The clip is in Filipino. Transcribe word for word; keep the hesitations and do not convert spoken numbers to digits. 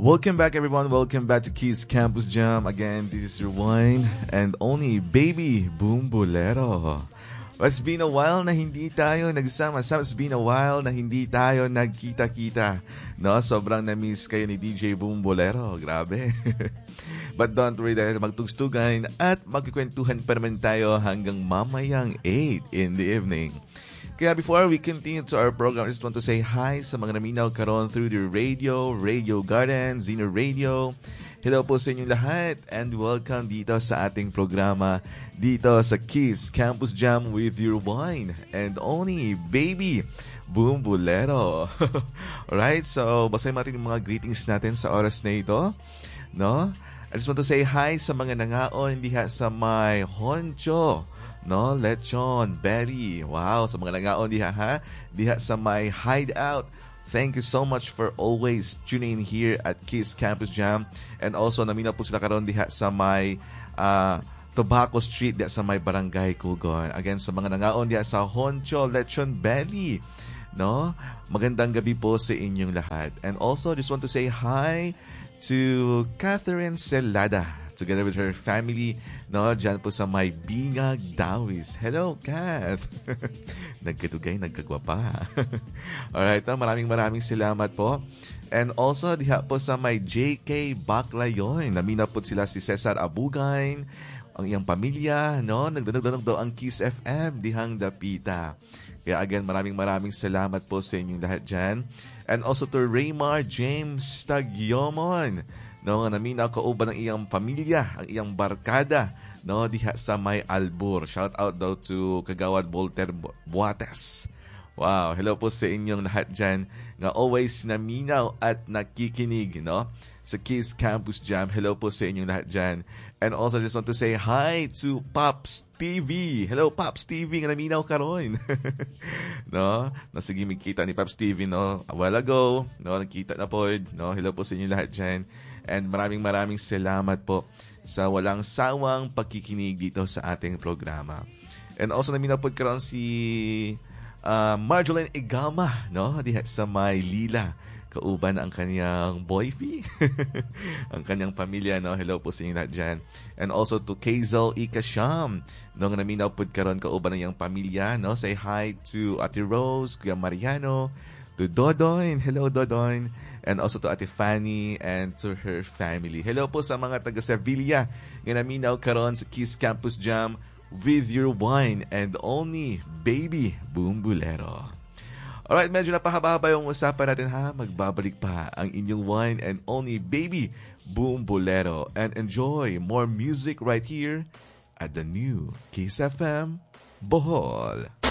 Welcome back, everyone. Welcome back to Keys Campus Jam. Again, this is your wine and only baby Boom Bolero. It's been a while na hindi tayo nagsama-sama. It's been a while na hindi tayo nagkita-kita. No, sobrang na-miss kayo ni D J Boom Bolero. Grabe. But don't worry, dahil magtugstugan at magkikwentuhan pa naman tayo hanggang mamayang eight in the evening. Kaya before we continue to our program, I just want to say hi sa mga naminaw karon through the radio, Radio Garden, Zeno Radio. Hello po sa inyong lahat and welcome dito sa ating programa dito sa Kiss Campus Jam with your wine and only baby Boom Bolero. Alright, so basahin natin yung mga greetings natin sa oras na ito. No? I just want to say hi sa mga nangaon diha sa may honcho. No, lechon, berry. Wow, sa mga nangaon diha ha. Diha sa may hideout. Thank you so much for always tuning in here at Kiss Campus Jam. And also, naminaw po sila karon diha sa may uh, Tobacco Street, diha sa may Barangay Kugon. Again, sa mga nangaon diha sa honcho, lechon, berry. No, magandang gabi po sa inyong lahat. And also, just want to say hi to Catherine Celada, together with her family, no, dyan po sa may Bingag, Dawis. Hello, Kat! Nagkatugay, nagkagwapa. Alright, no, maraming maraming salamat po. And also, diha po sa may J K Baclayon, namina po sila si Cesar Abugain, ang iyang pamilya, no, nagdanog-danog daw ang Kiss F M, dihang dapita. Kaya again, maraming maraming salamat po sa inyong lahat dyan. And also to Raymar James Tagyomon, no, naminaw kauban ng iyang pamilya, ang iyang barkada, no, diha sa may Albur. Shout out daw to Kagawad Volter Buates. Wow, hello po sa inyong lahat dyan nga always naminaw at nakikinig, no, sa Kiss Campus Jam. Hello po sa inyong lahat dyan. And also just want to say hi to Pops T V. Hello Pops T V nga naminaw karon. No, no, sige magkita ni Pops T V, no, a while ago, no, nakita na po, no. Hello po sa inyong lahat dyan. And maraming maraming salamat po sa walang sawang pagkikinig dito sa ating programa. And also naminaw po karon si uh, Marjolaine Igama, no, diha sa may Lila. Kauban ang kanyang boyfie, ang kanyang pamilya, no. Hello po sa inyo lahat dyan. And also to Kazel Ikasham, no, nga naminaw po karon kauban ng iyang pamilya, no. Say hi to Ate Rose, Kuya Mariano, to Dodoin. Hello Dodoin. And also to Ate Fanny and to her family. Hello po sa mga taga Sevilla nga naminaw karon sa Kiss Campus Jam with your wine and only baby Boom Bolero. Alright, medyo napahaba-haba yung usapan natin ha. Magbabalik pa ang inyong wine and only baby Boom Bolero. And enjoy more music right here at the new Kiss F M Bohol.